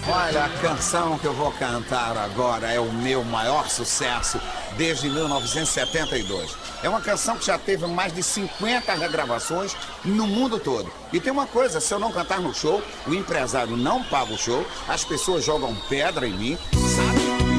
Olha, a canção que eu vou cantar agora é o meu maior sucesso desde 1972. É uma canção que já teve mais de 50 regravações no mundo todo. E tem uma coisa, se eu não cantar no show, o empresário não paga o show, as pessoas jogam pedra em mim, sabe?